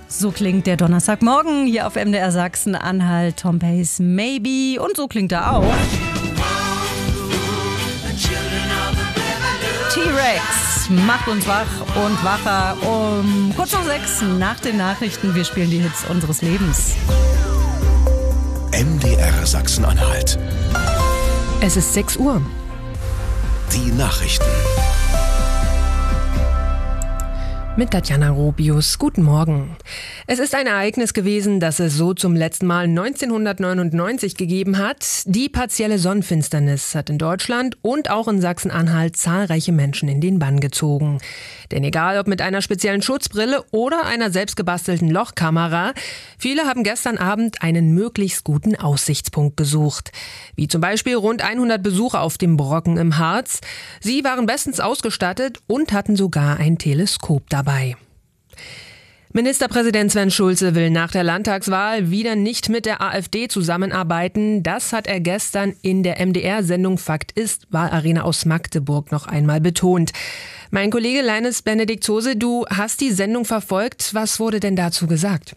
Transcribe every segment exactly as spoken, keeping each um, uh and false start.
So klingt der Donnerstagmorgen hier auf M D R Sachsen-Anhalt. Tom Pace, Maybe. Und so klingt er auch. T-Rex macht uns wach und wacher um kurz nach sechs nach den Nachrichten. Wir spielen die Hits unseres Lebens. M D R Sachsen-Anhalt. Es ist sechs Uhr. Die Nachrichten. Mit Tatjana Robius. Guten Morgen. Es ist ein Ereignis gewesen, das es so zum letzten Mal neunzehnhundertneunundneunzig gegeben hat. Die partielle Sonnenfinsternis hat in Deutschland und auch in Sachsen-Anhalt zahlreiche Menschen in den Bann gezogen. Denn egal ob mit einer speziellen Schutzbrille oder einer selbstgebastelten Lochkamera, viele haben gestern Abend einen möglichst guten Aussichtspunkt gesucht. Wie zum Beispiel rund hundert Besucher auf dem Brocken im Harz. Sie waren bestens ausgestattet und hatten sogar ein Teleskop dabei. Ministerpräsident Sven Schulze will nach der Landtagswahl wieder nicht mit der AfD zusammenarbeiten. Das hat er gestern in der M D R-Sendung Fakt ist, Wahlarena aus Magdeburg noch einmal betont. Mein Kollege Leines Benediktose, du hast die Sendung verfolgt. Was wurde denn dazu gesagt?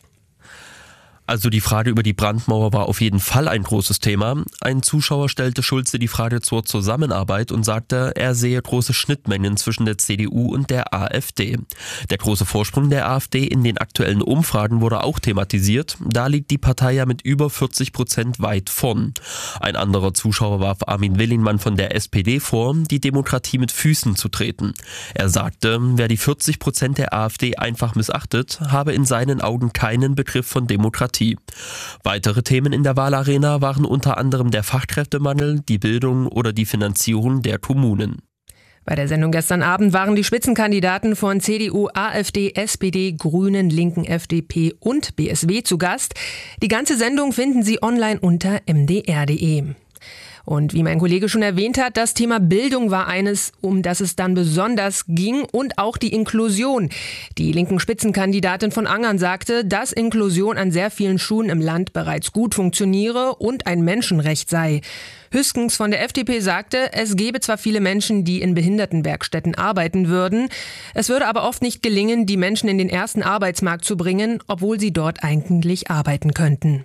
Also die Frage über die Brandmauer war auf jeden Fall ein großes Thema. Ein Zuschauer stellte Schulze die Frage zur Zusammenarbeit und sagte, er sehe große Schnittmengen zwischen der C D U und der AfD. Der große Vorsprung der AfD in den aktuellen Umfragen wurde auch thematisiert. Da liegt die Partei ja mit über vierzig Prozent weit vorn. Ein anderer Zuschauer warf Armin Willingmann von der S P D vor, die Demokratie mit Füßen zu treten. Er sagte, wer die vierzig Prozent der AfD einfach missachtet, habe in seinen Augen keinen Begriff von Demokratie. Weitere Themen in der Wahlarena waren unter anderem der Fachkräftemangel, die Bildung oder die Finanzierung der Kommunen. Bei der Sendung gestern Abend waren die Spitzenkandidaten von C D U, AfD, S P D, Grünen, Linken, F D P und B S W zu Gast. Die ganze Sendung finden Sie online unter m d r punkt d e. Und wie mein Kollege schon erwähnt hat, das Thema Bildung war eines, um das es dann besonders ging, und auch die Inklusion. Die linken Spitzenkandidatin von Angern sagte, dass Inklusion an sehr vielen Schulen im Land bereits gut funktioniere und ein Menschenrecht sei. Hüskens von der F D P sagte, es gebe zwar viele Menschen, die in Behindertenwerkstätten arbeiten würden, es würde aber oft nicht gelingen, die Menschen in den ersten Arbeitsmarkt zu bringen, obwohl sie dort eigentlich arbeiten könnten.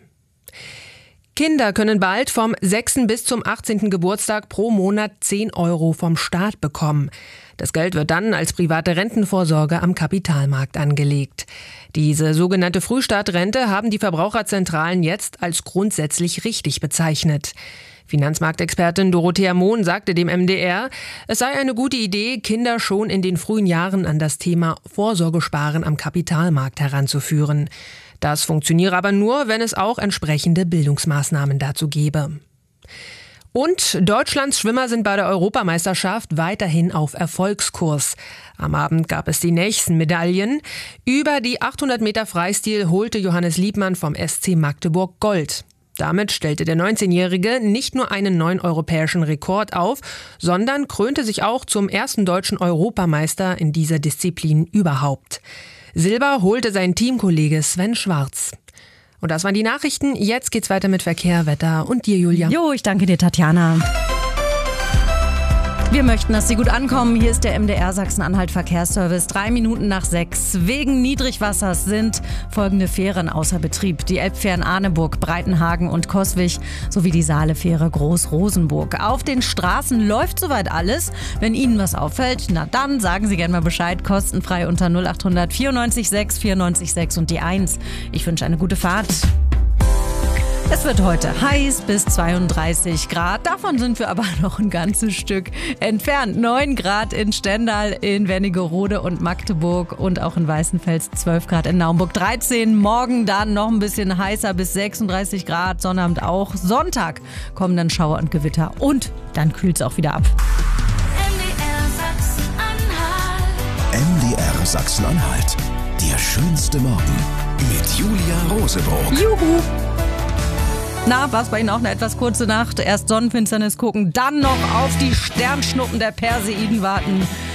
Kinder können bald vom sechsten bis zum achtzehnten Geburtstag pro Monat zehn Euro vom Staat bekommen. Das Geld wird dann als private Rentenvorsorge am Kapitalmarkt angelegt. Diese sogenannte Frühstartrente haben die Verbraucherzentralen jetzt als grundsätzlich richtig bezeichnet. Finanzmarktexpertin Dorothea Mohn sagte dem M D R, es sei eine gute Idee, Kinder schon in den frühen Jahren an das Thema Vorsorgesparen am Kapitalmarkt heranzuführen. Das funktioniere aber nur, wenn es auch entsprechende Bildungsmaßnahmen dazu gäbe. Und Deutschlands Schwimmer sind bei der Europameisterschaft weiterhin auf Erfolgskurs. Am Abend gab es die nächsten Medaillen. Über die achthundert Meter Freistil holte Johannes Liebmann vom S C Magdeburg Gold. Damit stellte der neunzehnjährige nicht nur einen neuen europäischen Rekord auf, sondern krönte sich auch zum ersten deutschen Europameister in dieser Disziplin überhaupt. Silber holte sein Teamkollege Sven Schwarz. Und das waren die Nachrichten. Jetzt geht's weiter mit Verkehr, Wetter und dir, Julia. Jo, ich danke dir, Tatjana. Wir möchten, dass Sie gut ankommen. Hier ist der M D R Sachsen-Anhalt Verkehrsservice. Drei Minuten nach sechs. Wegen Niedrigwassers sind folgende Fähren außer Betrieb. Die Elbfähren Arneburg, Breitenhagen und Coswig sowie die Saalefähre Groß-Rosenburg. Auf den Straßen läuft soweit alles. Wenn Ihnen was auffällt, na dann sagen Sie gerne mal Bescheid. Kostenfrei unter null acht hundert vierundneunzig sechs vierundneunzig sechs und die eins. Ich wünsche eine gute Fahrt. Es wird heute heiß bis zweiunddreißig Grad. Davon sind wir aber noch ein ganzes Stück entfernt. neun Grad in Stendal, in Wernigerode und Magdeburg und auch in Weißenfels, zwölf Grad in Naumburg, dreizehn. Morgen dann noch ein bisschen heißer bis sechsunddreißig Grad. Sonnabend auch. Sonntag kommen dann Schauer und Gewitter und dann kühlt es auch wieder ab. M D R Sachsen-Anhalt. Der schönste Morgen mit Julia Rosebrot. Juhu! Na, war es bei Ihnen auch eine etwas kurze Nacht? Erst Sonnenfinsternis gucken, dann noch auf die Sternschnuppen der Perseiden warten.